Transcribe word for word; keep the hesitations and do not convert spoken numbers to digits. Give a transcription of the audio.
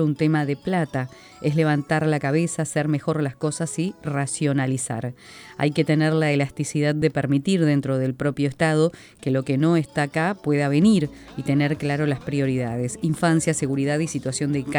un tema de plata, es levantar la cabeza, hacer mejor las cosas y racionalizar. Hay que tener la elasticidad de permitir dentro del propio Estado que lo que no está acá pueda venir y tener claro las prioridades: infancia, seguridad y situación de